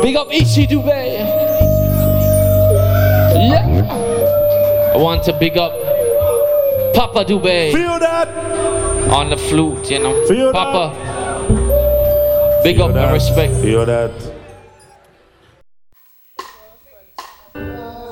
Big up Ishi Dubé. Yeah. I want to big up Papa Dubé. Feel that? On the flute, you know. Feel Papa. That? Big Feel up that? and respect. Feel that?